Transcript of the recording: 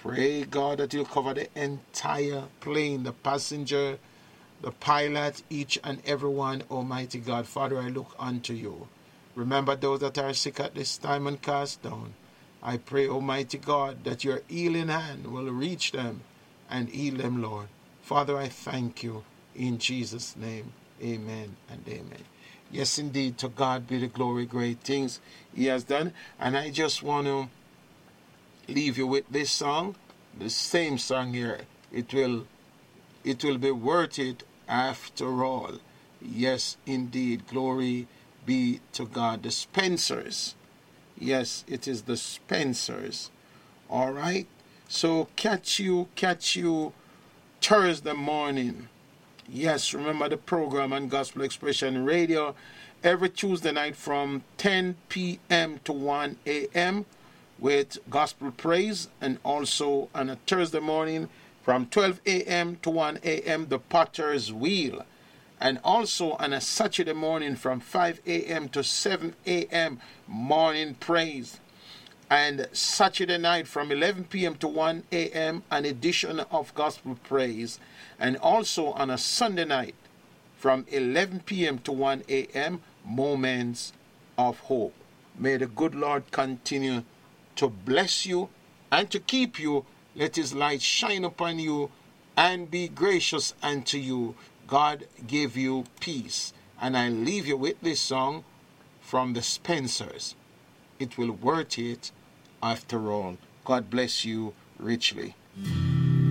Pray, God, that you'll cover the entire plane, the passenger, the pilot, each and every one, Almighty God. Father, I look unto you. Remember those that are sick at this time and cast down. I pray, Almighty God, that your healing hand will reach them and heal them, Lord. Father, I thank you in Jesus' name. Amen and amen. Yes, indeed, to God be the glory, great things he has done. And I just want to leave you with this song, the same song here. It will be worth it after all. Yes, indeed, glory be to God. The Spencers. Yes, it is the Spencers. All right. So catch you Thursday morning. Yes, remember the program on Gospel Expression Radio every Tuesday night from 10 p.m. to 1 a.m. with gospel praise, and also on a Thursday morning from 12 a.m. to 1 a.m. the Potter's Wheel, and also on a Saturday morning from 5 a.m. to 7 a.m. morning praise, and Saturday night from 11 p.m. to 1 a.m. an edition of gospel praise, and also on a Sunday night from 11 p.m. to 1 a.m. moments of hope. May the good Lord continue to bless you and to keep you. Let his light shine upon you and be gracious unto you. God give you peace. And I leave you with this song from the Spencers. It will worth it after all. God bless you richly.